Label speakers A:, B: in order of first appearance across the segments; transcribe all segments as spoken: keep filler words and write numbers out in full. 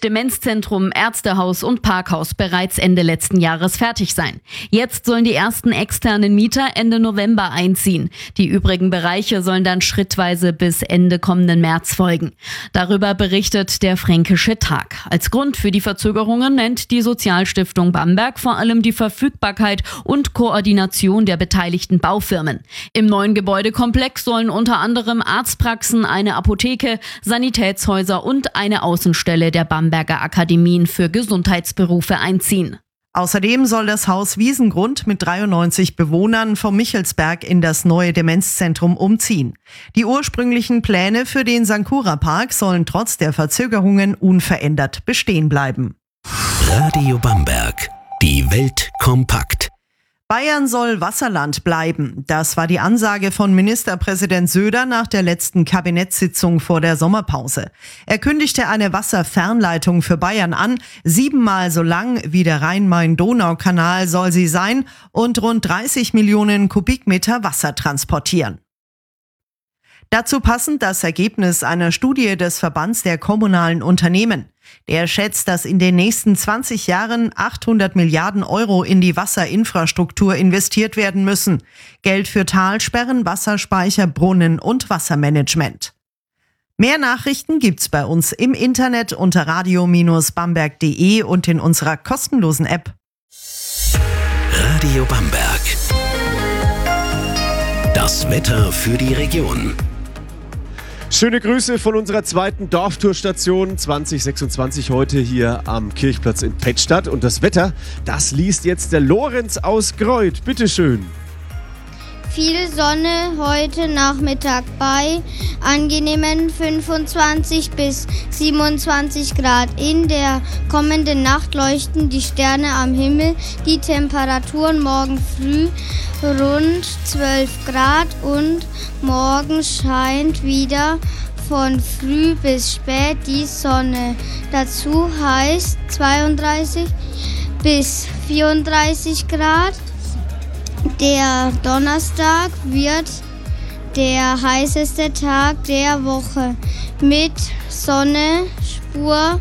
A: Demenzzentrum, Ärztehaus und Parkhaus bereits Ende letzten Jahres fertig sein. Jetzt sollen die ersten externen Mieter Ende November einziehen. Die übrigen Bereiche sollen dann schrittweise bis Ende kommenden März folgen. Darüber berichtet der Fränkische Tag. Als Grund für die Verzögerungen nennt die Sozialstiftung Bamberg vor allem die Verfügbarkeit und Koordination der beteiligten Baufirmen. Im neuen Gebäudekomplex sollen unter anderem Arztpraxen, eine Apotheke, Sanitätshäuser und eine Außenstelle der Bamberger Akademien für Gesundheitsberufe einziehen.
B: Außerdem soll das Haus Wiesengrund mit dreiundneunzig Bewohnern vom Michelsberg in das neue Demenzzentrum umziehen. Die ursprünglichen Pläne für den Sankura Park sollen trotz der Verzögerungen unverändert bestehen bleiben.
C: Radio Bamberg. Die Welt kompakt.
B: Bayern soll Wasserland bleiben. Das war die Ansage von Ministerpräsident Söder nach der letzten Kabinettssitzung vor der Sommerpause. Er kündigte eine Wasserfernleitung für Bayern an. Siebenmal so lang wie der Rhein-Main-Donau-Kanal soll sie sein und rund dreißig Millionen Kubikmeter Wasser transportieren. Dazu passend das Ergebnis einer Studie des Verbands der kommunalen Unternehmen. Der schätzt, dass in den nächsten zwanzig Jahren achthundert Milliarden Euro in die Wasserinfrastruktur investiert werden müssen. Geld für Talsperren, Wasserspeicher, Brunnen und Wassermanagement. Mehr Nachrichten gibt's bei uns im Internet unter radio Bindestrich bamberg punkt de und in unserer kostenlosen App.
C: Radio Bamberg. Das Wetter für die Region.
D: Schöne Grüße von unserer zweiten Dorftourstation zwanzig sechsundzwanzig heute hier am Kirchplatz in Pettstadt. Und das Wetter, das liest jetzt der Lorenz aus Greuth. Bitteschön.
E: Viel Sonne heute Nachmittag bei angenehmen fünfundzwanzig bis siebenundzwanzig Grad. In der kommenden Nacht leuchten die Sterne am Himmel. Die Temperaturen morgen früh rund zwölf Grad und morgen scheint wieder von früh bis spät die Sonne. Dazu heißt zweiunddreißig bis vierunddreißig Grad. Der Donnerstag wird der heißeste Tag der Woche mit Sonne, Spur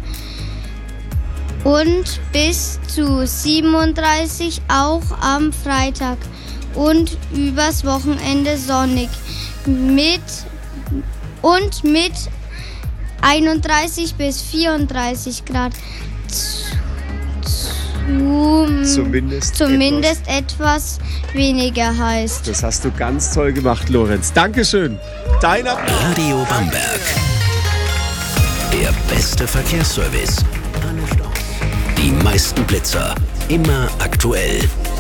E: und bis zu siebenunddreißig auch am Freitag und übers Wochenende sonnig mit und mit einunddreißig bis vierunddreißig Grad. Zum,
D: zumindest
E: zumindest etwas, etwas weniger heiß.
D: Das hast du ganz toll gemacht, Lorenz. Dankeschön. Dein
C: Radio Bamberg. Der beste Verkehrsservice. Die meisten Blitzer. Immer aktuell.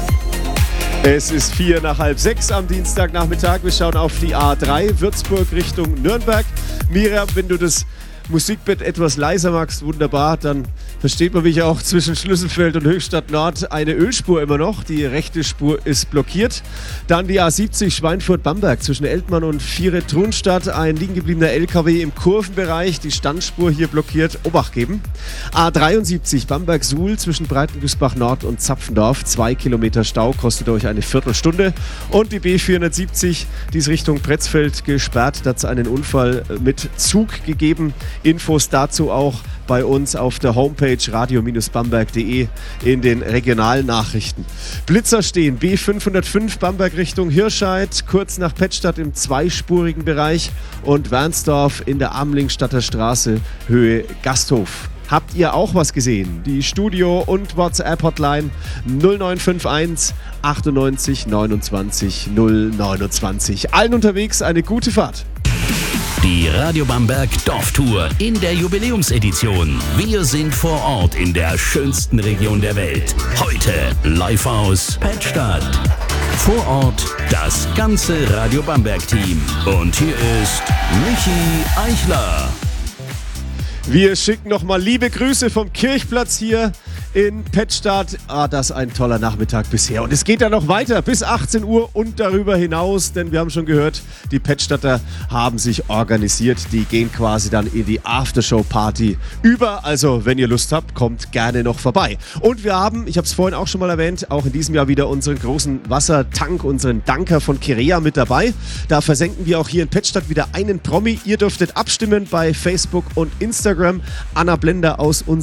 D: Es ist vier nach halb sechs am Dienstagnachmittag. Wir schauen auf die A drei, Würzburg Richtung Nürnberg. Miriam, wenn du das Musikbett etwas leiser magst, wunderbar, dann versteht man mich auch zwischen Schlüsselfeld und Höchstadt Nord eine Ölspur immer noch. Die rechte Spur ist blockiert. Dann die A siebzig Schweinfurt-Bamberg zwischen Eltmann und Viere-Trunstadt. Ein liegen gebliebener L K W im Kurvenbereich. Die Standspur hier blockiert. Obacht geben. A dreiundsiebzig Bamberg-Suhl zwischen Breitengüßbach Nord und Zapfendorf. Zwei Kilometer Stau, kostet euch eine Viertelstunde. Und die B vierhundertsiebzig, die ist Richtung Pretzfeld gesperrt. Da hat es einen Unfall mit Zug gegeben. Infos dazu auch bei uns auf der Homepage radio Bindestrich bamberg punkt de in den regionalen Nachrichten. Blitzer stehen B fünfhundertfünf Bamberg Richtung Hirscheid, kurz nach Pettstadt im zweispurigen Bereich und Wernsdorf in der Amlingstadter Straße Höhe Gasthof. Habt ihr auch was gesehen? Die Studio- und WhatsApp-Hotline null neun fünf eins achtundneunzig neunundzwanzig null neunundzwanzig. Allen unterwegs eine gute Fahrt.
C: Die Radio Bamberg Dorftour in der Jubiläumsedition. Wir sind vor Ort in der schönsten Region der Welt. Heute live aus Pettstadt. Vor Ort das ganze Radio Bamberg Team. Und hier ist Michi Eichler.
D: Wir schicken nochmal liebe Grüße vom Kirchplatz hier in Pettstadt. Ah, das ist ein toller Nachmittag bisher. Und es geht dann noch weiter bis achtzehn Uhr und darüber hinaus, denn wir haben schon gehört, die Pettstadter haben sich organisiert. Die gehen quasi dann in die Aftershow-Party über. Also, wenn ihr Lust habt, kommt gerne noch vorbei. Und wir haben, ich habe es vorhin auch schon mal erwähnt, auch in diesem Jahr wieder unseren großen Wassertank, unseren Danker von Kirea mit dabei. Da versenken wir auch hier in Pettstadt wieder einen Promi. Ihr dürftet abstimmen bei Facebook und Instagram. Anna Blender aus unserem